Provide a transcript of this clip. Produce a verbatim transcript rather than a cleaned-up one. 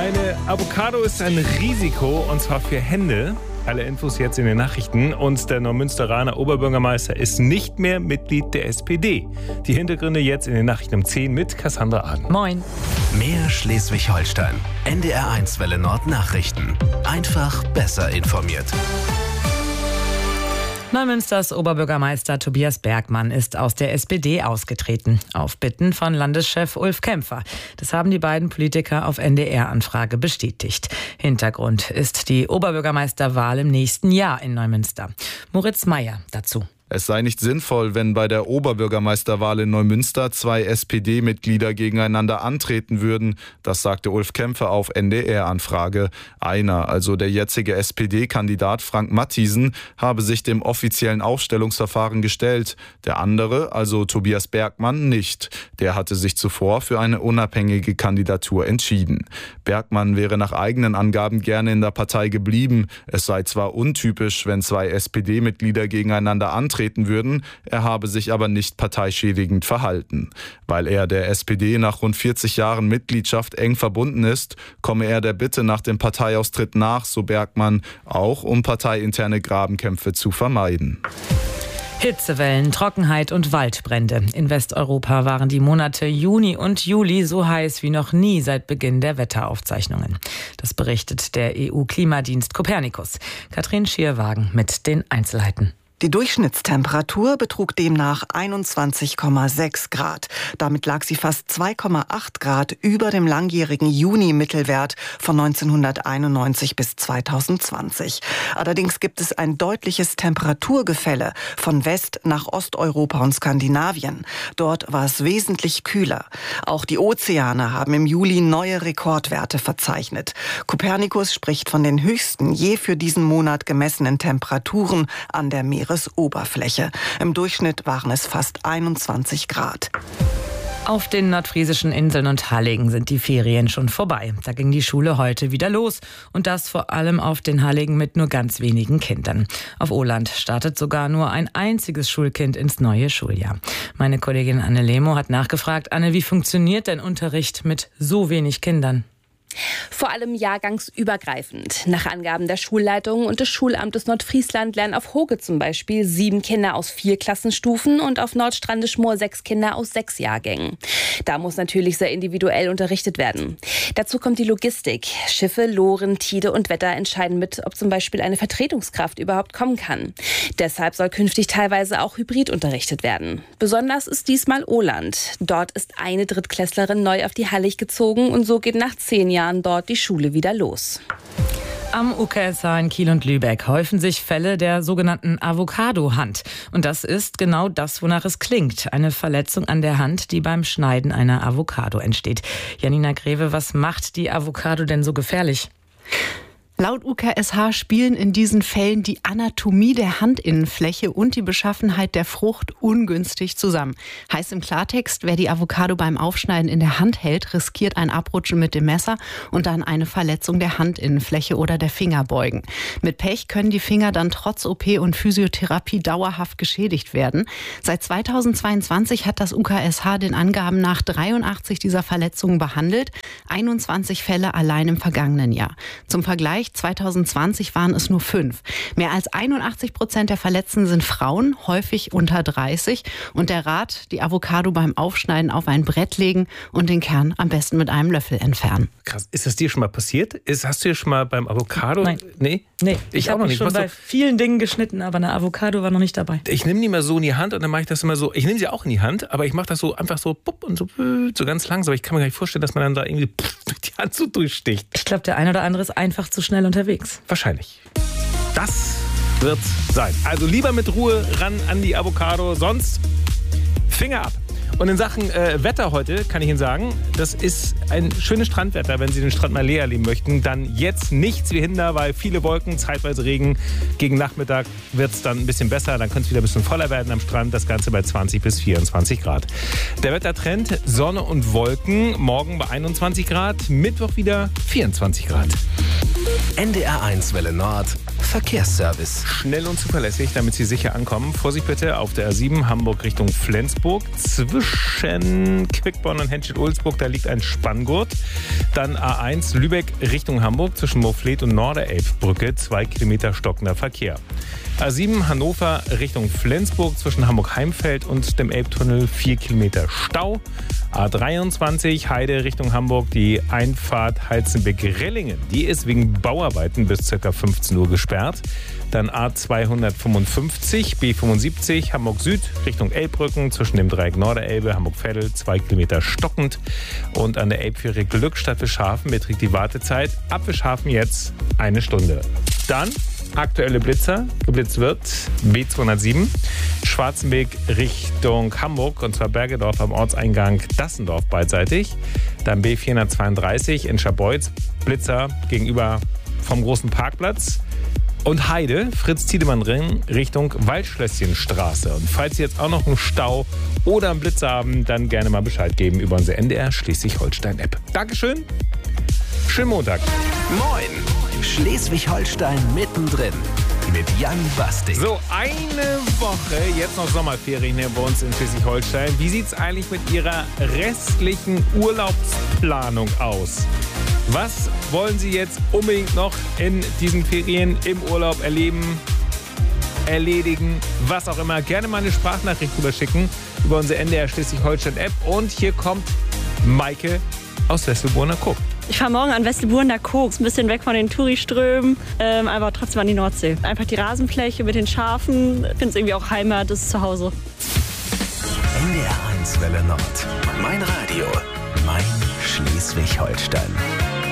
Eine Avocado ist ein Risiko, und zwar für Hände. Alle Infos jetzt in den Nachrichten. Und der Neumünsteraner Oberbürgermeister ist nicht mehr Mitglied der S P D. Die Hintergründe jetzt in den Nachrichten um zehn mit Cassandra Aden. Moin. Mehr Schleswig-Holstein. N D R eins Welle Nord Nachrichten. Einfach besser informiert. Neumünsters Oberbürgermeister Tobias Bergmann ist aus der S P D ausgetreten. Auf Bitten von Landeschef Ulf Kämpfer. Das haben die beiden Politiker auf N D R-Anfrage bestätigt. Hintergrund ist die Oberbürgermeisterwahl im nächsten Jahr in Neumünster. Moritz Meyer dazu. Es sei nicht sinnvoll, wenn bei der Oberbürgermeisterwahl in Neumünster zwei S P D-Mitglieder gegeneinander antreten würden. Das sagte Ulf Kämpfer auf N D R-Anfrage. Einer, also der jetzige S P D-Kandidat Frank Mathiesen, habe sich dem offiziellen Aufstellungsverfahren gestellt. Der andere, also Tobias Bergmann, nicht. Der hatte sich zuvor für eine unabhängige Kandidatur entschieden. Bergmann wäre nach eigenen Angaben gerne in der Partei geblieben. Es sei zwar untypisch, wenn zwei S P D-Mitglieder gegeneinander antreten würden, er habe sich aber nicht parteischädigend verhalten. Weil er der S P D nach rund vierzig Jahren Mitgliedschaft eng verbunden ist, komme er der Bitte nach dem Parteiaustritt nach, so Bergmann, auch um parteiinterne Grabenkämpfe zu vermeiden. Hitzewellen, Trockenheit und Waldbrände. In Westeuropa waren die Monate Juni und Juli so heiß wie noch nie seit Beginn der Wetteraufzeichnungen. Das berichtet der E U-Klimadienst Copernicus. Katrin Schierwagen mit den Einzelheiten. Die Durchschnittstemperatur betrug demnach einundzwanzig Komma sechs Grad. Damit lag sie fast zwei Komma acht Grad über dem langjährigen Juni-Mittelwert von neunzehnhunderteinundneunzig bis zweitausendzwanzig. Allerdings gibt es ein deutliches Temperaturgefälle von West- nach Osteuropa und Skandinavien. Dort war es wesentlich kühler. Auch die Ozeane haben im Juli neue Rekordwerte verzeichnet. Copernicus spricht von den höchsten je für diesen Monat gemessenen Temperaturen an der Meeresoberfläche. Oberfläche. Im Durchschnitt waren es fast einundzwanzig Grad. Auf den nordfriesischen Inseln und Halligen sind die Ferien schon vorbei. Da ging die Schule heute wieder los. Und das vor allem auf den Halligen mit nur ganz wenigen Kindern. Auf Åland startet sogar nur ein einziges Schulkind ins neue Schuljahr. Meine Kollegin Anne Lemo hat nachgefragt. Anne, wie funktioniert denn Unterricht mit so wenig Kindern? Vor allem jahrgangsübergreifend. Nach Angaben der Schulleitung und des Schulamtes Nordfriesland lernen auf Hoge zum Beispiel sieben Kinder aus vier Klassenstufen und auf Nordstrandischmoor sechs Kinder aus sechs Jahrgängen. Da muss natürlich sehr individuell unterrichtet werden. Dazu kommt die Logistik. Schiffe, Loren, Tide und Wetter entscheiden mit, ob zum Beispiel eine Vertretungskraft überhaupt kommen kann. Deshalb soll künftig teilweise auch hybrid unterrichtet werden. Besonders ist diesmal Åland. Dort ist eine Drittklässlerin neu auf die Hallig gezogen und so geht nach zehn Jahren dort die Schule wieder los. Am U K S H in Kiel und Lübeck häufen sich Fälle der sogenannten Avocado-Hand. Und das ist genau das, wonach es klingt. Eine Verletzung an der Hand, die beim Schneiden einer Avocado entsteht. Janina Greve, was macht die Avocado denn so gefährlich? Laut U K S H spielen in diesen Fällen die Anatomie der Handinnenfläche und die Beschaffenheit der Frucht ungünstig zusammen. Heißt im Klartext, wer die Avocado beim Aufschneiden in der Hand hält, riskiert ein Abrutschen mit dem Messer und dann eine Verletzung der Handinnenfläche oder der Fingerbeugen. Mit Pech können die Finger dann trotz O P und Physiotherapie dauerhaft geschädigt werden. Seit zweitausendzweiundzwanzig hat das U K S H den Angaben nach dreiundachtzig dieser Verletzungen behandelt, einundzwanzig Fälle allein im vergangenen Jahr. Zum Vergleich, zweitausendzwanzig waren es nur fünf. Mehr als einundachtzig Prozent der Verletzten sind Frauen, häufig unter dreißig. Und der Rat, die Avocado beim Aufschneiden auf ein Brett legen und den Kern am besten mit einem Löffel entfernen. Krass, ist das dir schon mal passiert? Ist, hast du dir schon mal beim Avocado... Nein. Nee? Nee, ich, ich auch habe noch mich nicht. schon Was bei so? vielen Dingen geschnitten, aber eine Avocado war noch nicht dabei. Ich nehme die mal so in die Hand und dann mache ich das immer so, ich nehme sie auch in die Hand, aber ich mache das so einfach so pupp und so, so ganz langsam. Ich kann mir gar nicht vorstellen, dass man dann da irgendwie puff, die Hand so durchsticht. Ich glaube, der ein oder andere ist einfach zu schnell unterwegs. Wahrscheinlich. Das wird sein. Also lieber mit Ruhe ran an die Avocado, sonst Finger ab. Und in Sachen äh, Wetter heute kann ich Ihnen sagen, das ist ein schönes Strandwetter. Wenn Sie den Strand mal leer erleben möchten, dann jetzt nichts wie Hinder, weil viele Wolken, zeitweise Regen. Gegen Nachmittag wird es dann ein bisschen besser, dann könnte es wieder ein bisschen voller werden am Strand. Das Ganze bei zwanzig bis vierundzwanzig Grad. Der Wettertrend, Sonne und Wolken, morgen bei einundzwanzig Grad, Mittwoch wieder vierundzwanzig Grad. N D R eins Welle Nord, Verkehrsservice. Schnell und zuverlässig, damit Sie sicher ankommen. Vorsicht bitte auf der A sieben Hamburg Richtung Flensburg. Zwischen Quickborn und Henstedt-Ulzburg, da liegt ein Spanngurt. Dann A eins Lübeck Richtung Hamburg zwischen Moorfleet und Norderelbbrücke. Zwei Kilometer stockender Verkehr. A sieben Hannover Richtung Flensburg zwischen Hamburg-Heimfeld und dem Elbtunnel vier Kilometer Stau. A dreiundzwanzig Heide Richtung Hamburg, die Einfahrt Heizenbeck-Rellingen. Die ist wegen Bauarbeiten bis ca. fünfzehn Uhr gesperrt. Dann A zweihundertfünfundfünfzig B fünfundsiebzig Hamburg Süd Richtung Elbbrücken zwischen dem Dreieck Norderelbe, Hamburg-Veddel, zwei Kilometer stockend. Und an der Elbfähre Glückstadt Wischhafen beträgt die Wartezeit ab Wischhafen jetzt eine Stunde. Dann aktuelle Blitzer. Geblitzt wird B zweihundertsieben Schwarzenberg Richtung Hamburg, und zwar Bergedorf am Ortseingang Dassendorf beidseitig. Dann B vierhundertzweiunddreißig in Scharbeutz, Blitzer gegenüber vom großen Parkplatz. Und Heide, Fritz-Tiedemann-Ring Richtung Waldschlösschenstraße. Und falls Sie jetzt auch noch einen Stau oder einen Blitzer haben, dann gerne mal Bescheid geben über unsere N D R Schleswig-Holstein-App. Dankeschön, schönen Montag. Moin, Schleswig-Holstein mittendrin mit Jan Bastik. So, eine Woche, jetzt noch Sommerferien hier bei uns in Schleswig-Holstein. Wie sieht es eigentlich mit Ihrer restlichen Urlaubsplanung aus? Was wollen Sie jetzt unbedingt noch in diesen Ferien im Urlaub erleben, erledigen, was auch immer? Gerne mal eine Sprachnachricht rüber schicken über unsere N D R Schleswig-Holstein-App. Und hier kommt Maike aus Wesselburner Kuck. Ich fahre morgen an Wesselburner Koog, ein bisschen weg von den Touriströmen, ähm, aber trotzdem an die Nordsee. Einfach die Rasenfläche mit den Schafen, ich finde es irgendwie auch Heimat, das ist zu Hause. N D R eins Welle Nord. Mein Radio, mein Schleswig-Holstein.